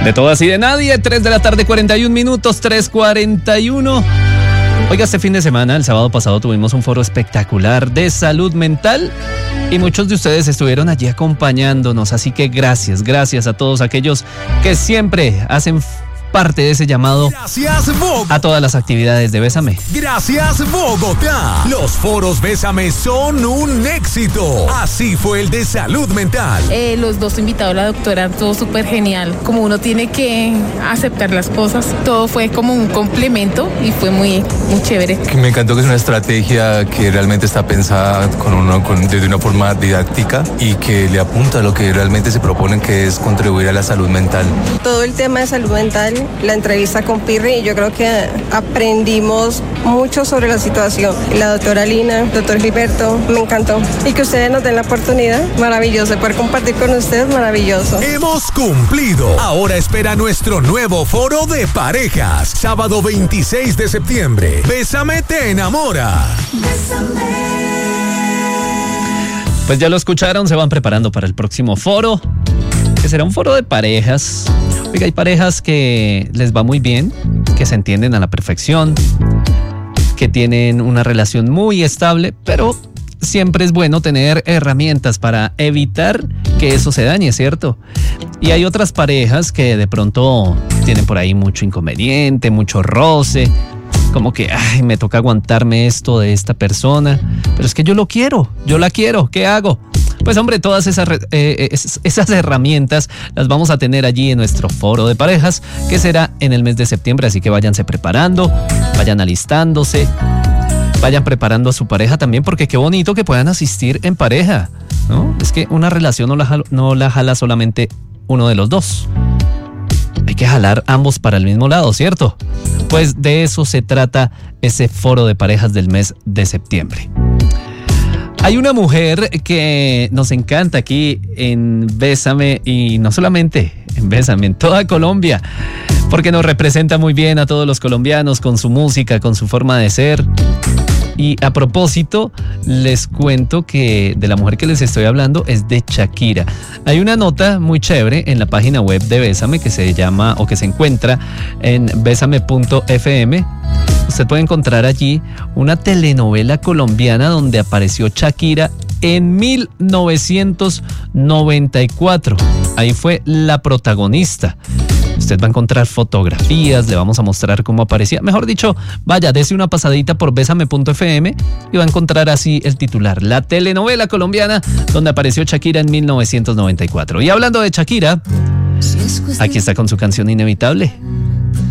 De todas y de nadie, 3 de la tarde, 41 minutos, 3:41. Oiga, este fin de semana, el sábado pasado, tuvimos un foro espectacular de salud mental y muchos de ustedes estuvieron allí acompañándonos, así que gracias a todos aquellos que siempre hacen parte de ese llamado. Gracias, Bogotá. A todas las actividades de Bésame. Gracias, Bogotá. Los foros Bésame son un éxito. Así fue el de salud mental. Los dos invitados, la doctora, todo súper genial. Como uno tiene que aceptar las cosas, todo fue como un complemento y fue muy chévere. Me encantó que es una estrategia que realmente está pensada desde una forma didáctica y que le apunta a lo que realmente se proponen, que es contribuir a la salud mental. Todo el tema de salud mental, la entrevista con Pirri, y yo creo que aprendimos mucho sobre la situación. La doctora Lina, el doctor Gilberto, me encantó. Y que ustedes nos den la oportunidad, maravilloso. Poder compartir con ustedes, maravilloso. Hemos cumplido. Ahora espera nuestro nuevo foro de parejas. Sábado 26 de septiembre. Bésame te enamora. Pues ya lo escucharon, se van preparando para el próximo foro, que será un foro de parejas. Oiga, hay parejas que les va muy bien, que se entienden a la perfección, que tienen una relación muy estable, pero siempre es bueno tener herramientas para evitar que eso se dañe, ¿cierto? Y hay otras parejas que de pronto tienen por ahí mucho inconveniente, mucho roce, como que, me toca aguantarme esto de esta persona, pero es que yo la quiero, ¿qué hago? Pues hombre, todas esas herramientas las vamos a tener allí en nuestro foro de parejas, que será en el mes de septiembre, así que váyanse preparando, vayan alistándose, vayan preparando a su pareja también, porque qué bonito que puedan asistir en pareja, ¿no? Es que una relación no la jala solamente uno de los dos. Hay que jalar ambos para el mismo lado, ¿cierto? Pues de eso se trata ese foro de parejas del mes de septiembre. Hay una mujer que nos encanta aquí en Bésame, y no solamente en Bésame, en toda Colombia, porque nos representa muy bien a todos los colombianos con su música, con su forma de ser. Y a propósito, les cuento que de la mujer que les estoy hablando es de Shakira. Hay una nota muy chévere en la página web de Bésame que se llama, o que se encuentra en besame.fm. Usted puede encontrar allí una telenovela colombiana donde apareció Shakira en 1994. Ahí fue la protagonista. Usted va a encontrar fotografías, le vamos a mostrar cómo aparecía. Mejor dicho, vaya, dese una pasadita por besame.fm y va a encontrar así el titular: la telenovela colombiana donde apareció Shakira en 1994. Y hablando de Shakira, aquí está con su canción Inevitable.